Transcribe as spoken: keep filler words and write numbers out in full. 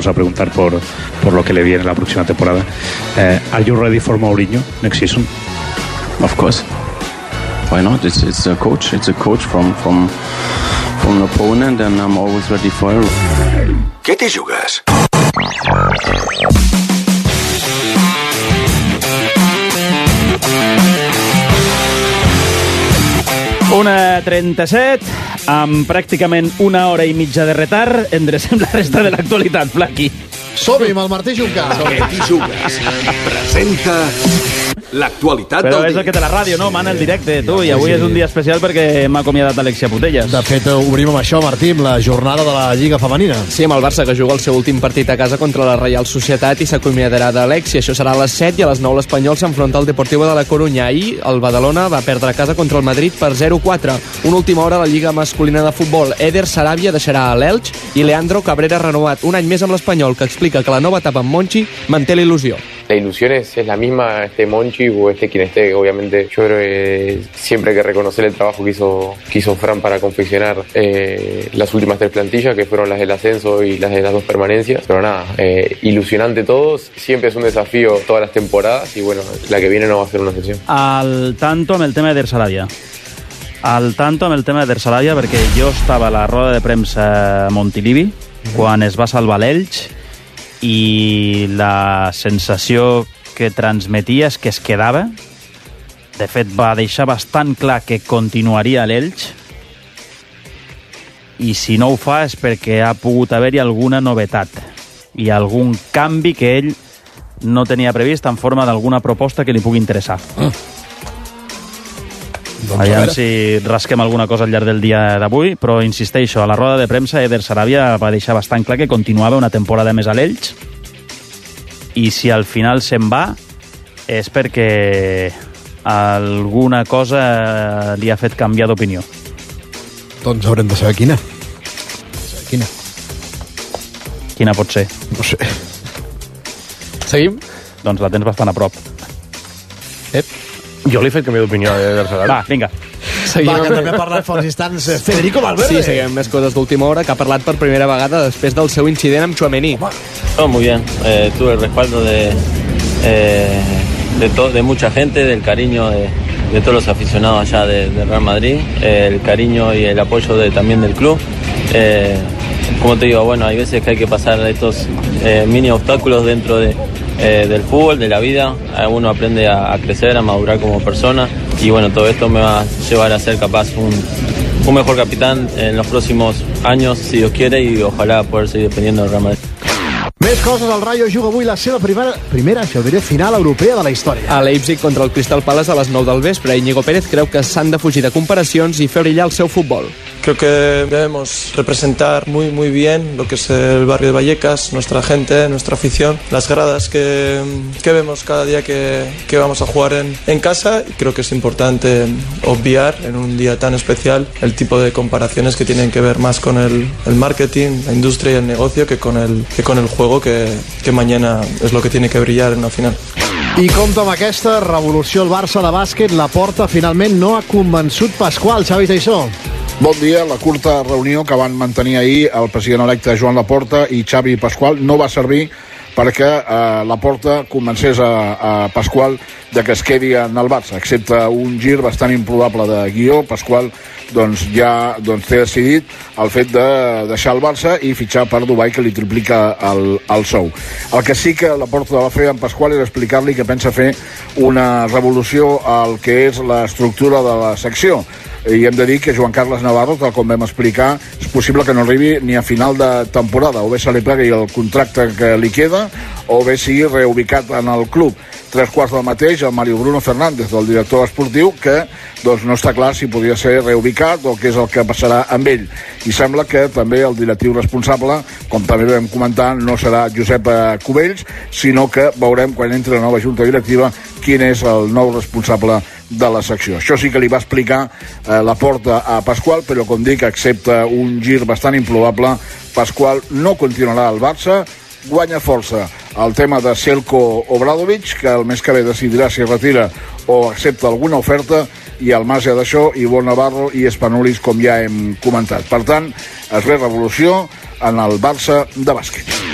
a preguntar por, por lo que le viene la próxima temporada. Uh, are you ready for Mourinho next season? Of course. Why not? It's, it's a coach. It's a coach from, from, from an opponent, and I'm always ready for it. Què t'hi jugues? una trenta-set, amb pràcticament una hora i mitja de retard, endrecem la resta de l'actualitat, Flaqui. Som-hi amb el Martí Junca. Què t'hi jugues? Presenta l'actualitat del dia. Però és el que té la ràdio, no? Mana el directe, tu, i avui és un dia especial perquè m'ha acomiadat Alexia Putellas. De fet, obrim amb això, Martí, amb la jornada de la Lliga Femenina. Sí, amb el Barça, que juga el seu últim partit a casa contra la Reial Societat i s'acomiadarà d'Alexia. Això serà a les set i a les nou l'Espanyol s'enfronta al Deportivo de la Corunya. Ahir el Badalona va perdre a casa contra el Madrid per zero quatre. Una última hora a la Lliga masculina de futbol. Eder Sarabia deixarà a l'Elx i Leandro Cabrera renovat un any més amb l'Espanyol, que explica que la nova etapa amb Monchi manté la il·lusió. La ilusión es, es la misma, este Monchi o este quien esté, obviamente. Yo creo que siempre hay que reconocer el trabajo que hizo, que hizo Fran para confeccionar eh, las últimas tres plantillas, que fueron las del ascenso y las de las dos permanencias. Pero nada, eh, ilusionante todos, siempre es un desafío todas las temporadas y bueno, la que viene no va a ser una excepción. Al tanto amb el tema d'Eder Sarabia. Al tanto amb el tema d'Eder Sarabia, perquè jo estava a la roda de premsa a Montilivi mm-hmm. quan es va salvar l'Elx, i la sensació que transmetia és que es quedava. De fet, va deixar bastant clar que continuaria a l'Elx, i si no ho fa és perquè ha pogut haver-hi alguna novetat i algun canvi que ell no tenia previst en forma d'alguna proposta que li pugui interessar. Mm. Doncs Aviam si rasquem alguna cosa al llarg del dia d'avui, però insisteixo, a la roda de premsa Eder Sarabia va deixar bastant clar que continuava una temporada més a l'Elx, i si al final se'n va és perquè alguna cosa li ha fet canviar d'opinió. Doncs haurem de saber quina. Quina? Quina pot ser? No sé. Seguim? Doncs la tens bastant a prop. Ep. Jo li he fet canviar d'opinió de Sarabia. Va, vinga. Seguim. Va, que també ha parlat fa uns instants Federico Valverde. Sí, seguim més coses d'última hora, que ha parlat per primera vegada després del seu incident amb Tchouaméni. Oh, muy bien. Eh, tuve el respaldo de, eh, de, to, de mucha gente, del cariño de, de todos los aficionados allá de, de Real Madrid, eh, el cariño y el apoyo de, también del club. Eh, como te digo, bueno, hay veces que hay que pasar estos eh, mini obstáculos dentro de, eh, del fútbol, de la vida. Uno aprende a, a crecer, a madurar como persona, y bueno, todo esto me va a llevar a ser capaz un, un mejor capitán en los próximos años, si Dios quiere, y ojalá poder seguir dependiendo del Real Madrid. Més coses, el Rayo juga avui la seva primera, primera això diré, final europea de la història. A Leipzig contra el Crystal Palace a les nou del vespre. Íñigo Pérez creu que s'han de fugir de comparacions i fer brillar el seu futbol. Creo que debemos representar muy muy bien lo que es el barrio de Vallecas, nuestra gente, nuestra afición, las gradas que, que vemos cada día que, que vamos a jugar en, en casa, y creo que es importante obviar en un día tan especial el tipo de comparaciones que tienen que ver más con el, el marketing, la industria y el negocio que con el, que con el juego, que, que mañana es lo que tiene que brillar en la final. I compta amb aquesta revolució al Barça de bàsquet. La Porta finalment no ha convençut Pasqual. Xavi Taissó. Bon dia. La curta reunió que van mantenir ahir el president electe Joan Laporta i Xavi Pasqual no va servir perquè eh, Laporta convencés a, a Pasqual de que es quedi en el Barça, excepte un gir bastant improbable de guió. Pasqual doncs, ja doncs, té decidit el fet de deixar el Barça i fitxar per Dubai, que li triplica el, el sou. El que sí que Laporta va fer amb Pasqual és explicar-li que pensa fer una revolució al que és l'estructura de la secció. I hem de dir que Joan Carles Navarro, tal com vam explicar, és possible que no arribi ni a final de temporada. O bé se li plegui el contracte que li queda, o bé sigui reubicat en el club. Tres quarts del mateix, el Mario Bruno Fernández, del director esportiu, que doncs, no està clar si podria ser reubicat o què és el que passarà amb ell. I sembla que també el directiu responsable, com també vam comentar, no serà Josep Cubells, sinó que veurem quan entri la nova junta directiva quin és el nou responsable de la secció. Això sí que li va explicar eh, Laporta a Pasqual, però com dic, excepte un gir bastant improbable, Pasqual no continuarà al Barça. Guanya força el tema de Selko Obradovic, que el mes que ve decidirà si retira o accepta alguna oferta, i al marge d'això, Ivonne Navarro i Spanulis, com ja hem comentat. Per tant, es ve revolució en el Barça de bàsquet.